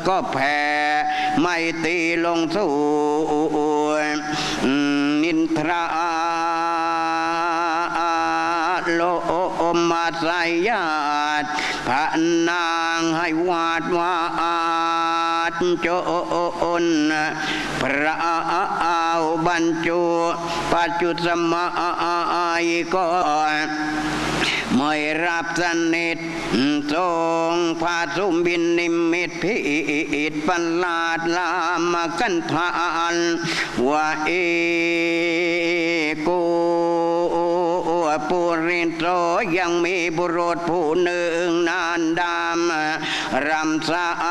ก็แผ่ไม่ตีลงสู่นินทราโลมาสายญาติพระนางให้วาดวาดโจนพระเอาบรรจุปัจจุสมัยก็ไม่รับสนิททรงพาสุบินนิมิตพิอิตประหลาดลามกันทานว่ากูปุรินโตยังมีบุรุษผู้หนึ่งนานดำรำสา